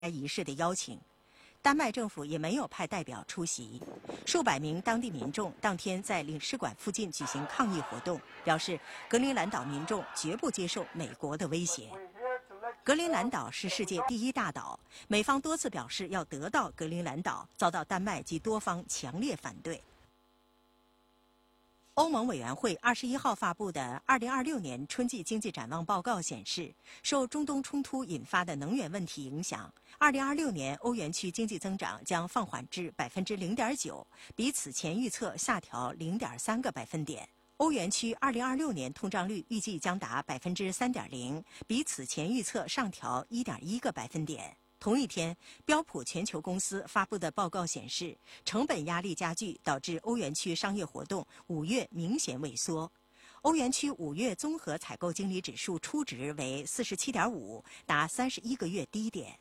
仪式的邀请。丹麦政府也没有派代表出席。数百名当地民众当天在领事馆附近举行抗议活动，表示格陵兰岛民众绝不接受美国的威胁。格陵兰岛是世界第一大岛，美方多次表示要得到格陵兰岛，遭到丹麦及多方强烈反对。欧盟委员会21号发布的2026年春季经济展望报告显示，受中东冲突引发的能源问题影响，2026年欧元区经济增长将放缓至0.9%，比此前预测下调0.3个百分点。欧元区2026年通胀率预计将达3.0%，比此前预测上调1.1个百分点。同一天，标普全球公司发布的报告显示，成本压力加剧导致欧元区商业活动5月明显萎缩。欧元区5月综合采购经理指数初值为47.5，达31个月低点。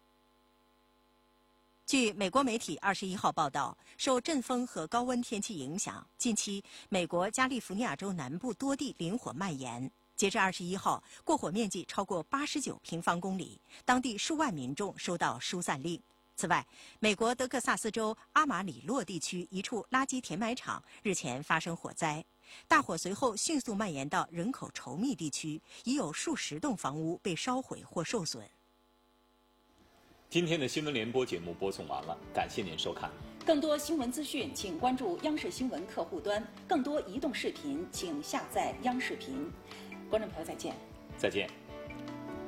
据美国媒体21号报道，受阵风和高温天气影响，近期美国加利福尼亚州南部多地林火蔓延。截至21号，过火面积超过89平方公里，当地数万民众收到疏散令。此外，美国德克萨斯州阿马里洛地区一处垃圾填埋场日前发生火灾，大火随后迅速蔓延到人口稠密地区，已有数十栋房屋被烧毁或受损。 今天的新闻联播节目播送完了，感谢您收看。 更多新闻资讯，请关注央视新闻客户端。更多移动视频，请下载央视频。观众朋友，再见。 再见。